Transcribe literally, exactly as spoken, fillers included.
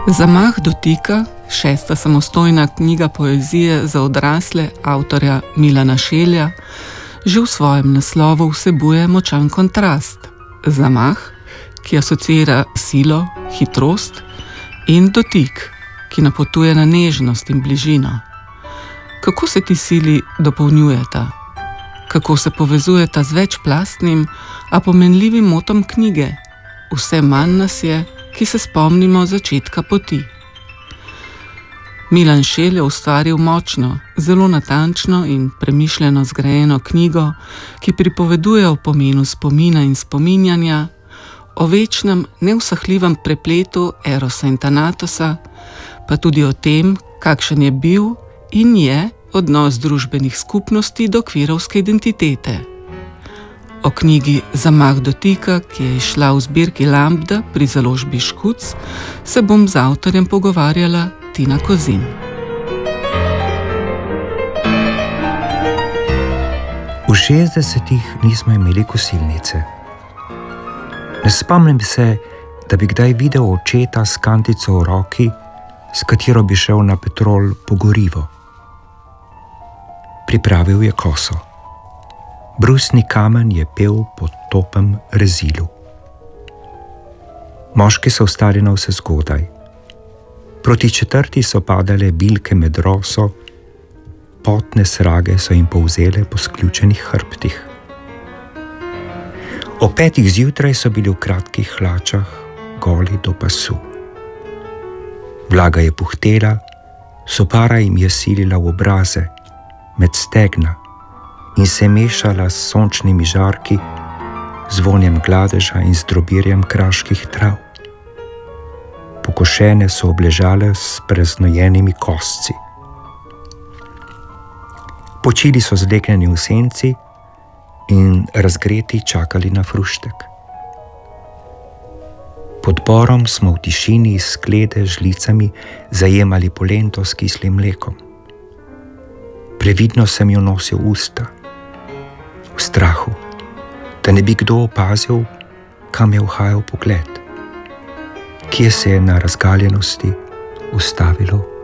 Zamah dotika, šesta samostojna knjiga poezije za odrasle avtorja Milana Šelja, že v svojem naslovu vsebuje močan kontrast. Zamah, ki asociira silo, hitrost, in dotik, ki napotuje na nežnost in bližino. Kako se ti sili dopolnjujeta? Kako se povezujeta z večplastnim, a pomenljivim motom knjige? Vse manj nas je, ki se spomnimo začetka poti. Milan Šelj je ustvaril močno, zelo natančno in premišljeno zgrajeno knjigo, ki pripoveduje o pomenu spomina in spominjanja, o večnem, neusahljivem prepletu Erosa in Thanatosa, pa tudi o tem, kakšen je bil in je odnos družbenih skupnosti do kvirovske identitete. O knjigi Zamah dotika, ki je izšla v zbirki Lambda pri založbi Škuc, se bom z avtorjem pogovarjala Tina Kozin. V šestdesetih nismo imeli kosilnice. Ne spomnim se, da bi kdaj videl očeta s kantico v roki, s katero bi šel na Petrol po gorivo. Pripravil je koso. Brusni kamen je pel po topem rezilu. Moški so vstali na vse zgodaj. Proti četrti so padale bilke med roso, potne srage so jim povzele po sključenih hrbtih. O petih zjutraj so bili v kratkih hlačah, goli do pasu. Vlaga je puhtela, sopara jim je silila v obraze, med stegna in se mešala s sončnimi žarki, z vonjem gladeža in z drobirjem kraških trav. Pokošene so obležale s preznojenimi kosci. Počili so zleknjeni v senci in razgreti čakali na fruštek. Pod borom smo v tišini iz sklede žlicami zajemali polento s kislim mlekom. Previdno sem jo nosil v usta, v strahu, da ne bi kdo opazil, kam je uhajal pogled, kje se je na razgaljenosti ustavilo